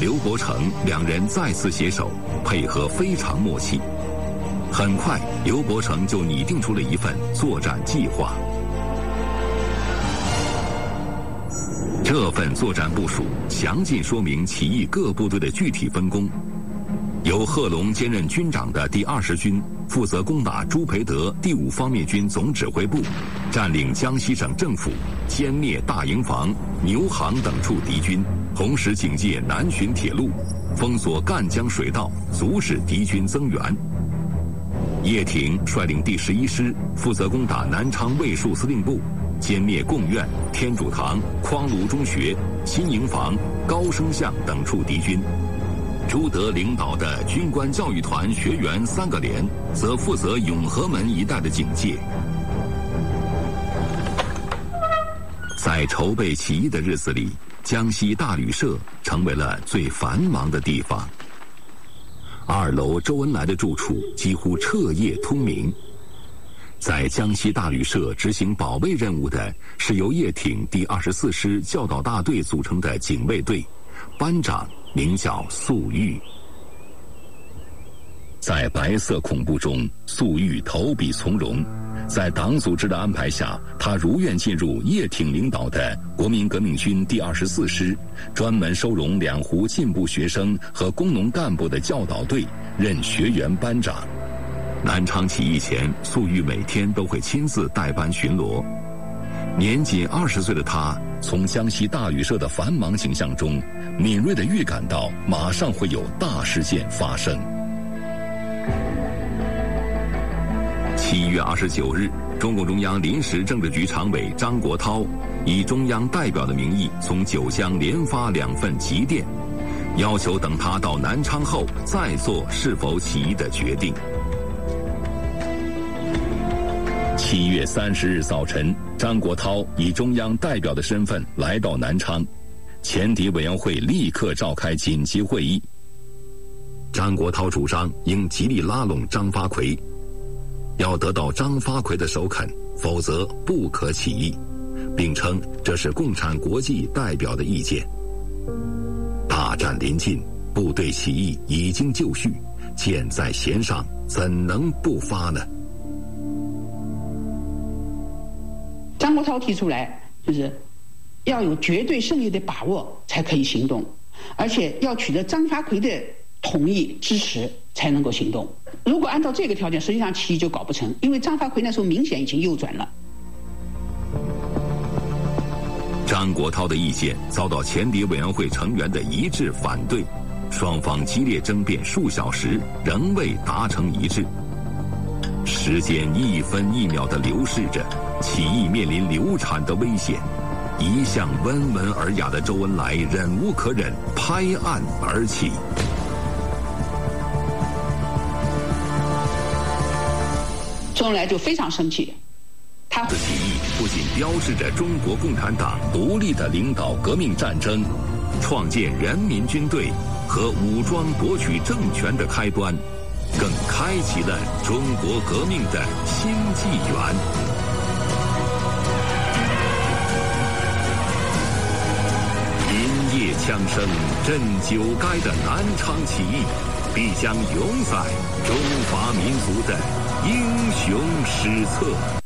刘伯承两人再次携手，配合非常默契。很快，刘伯承就拟定出了一份作战计划。这份作战部署详尽说明起义各部队的具体分工。由贺龙兼任军长的第20军负责攻打朱培德第5方面军总指挥部，占领江西省政府，歼灭大营房、牛行等处敌军，同时警戒南浔铁路，封锁赣江水道，阻止敌军增援。叶挺率领第11师负责攻打南昌卫戍司令部，歼灭贡院、天主堂、匡庐中学、新营房、高升巷等处敌军。朱德领导的军官教育团学员3个连则负责永和门一带的警戒。在筹备起义的日子里，江西大旅社成为了最繁忙的地方。2楼周恩来的住处几乎彻夜通明。在江西大旅社执行保卫任务的是由叶挺第24师教导大队组成的警卫队，班长名叫粟裕。在白色恐怖中，粟裕投笔从戎。在党组织的安排下，他如愿进入叶挺领导的国民革命军第24师，专门收容两湖进步学生和工农干部的教导队，任学员班长。南昌起义前，粟裕每天都会亲自带班巡逻。年仅20岁的他，从江西大旅社的繁忙景象中，敏锐地预感到马上会有大事件发生。7月29日，中共中央临时政治局常委张国焘以中央代表的名义从九江连发2份急电，要求等他到南昌后再做是否起义的决定。7月30日早晨，张国焘以中央代表的身份来到南昌，前敌委员会立刻召开紧急会议。张国焘主张应极力拉拢张发奎，要得到张发奎的首肯，否则不可起义，并称这是共产国际代表的意见。大战临近，部队起义已经就绪，箭在弦上，怎能不发呢？ 张国焘提出来，就是要有绝对胜利的把握才可以行动，而且要取得张发奎的同意支持才能够行动。如果按照这个条件，实际上起义就搞不成，因为张发奎那时候明显已经右转了。 张国焘的意见遭到前敌委员会成员的一致反对，双方激烈争辩数小时，仍未达成一致。时间1分1秒地流逝着，起义面临流产的危险。一向温文尔雅的周恩来忍无可忍，拍案而起。 周恩来就非常生气，他此起义不仅标志着中国共产党独立的领导革命战争，创建人民军队和武装夺取政权的开端，更开启了中国革命的新纪元。林业枪声震九垓的南昌起义，必将永载中华民族的英雄史册。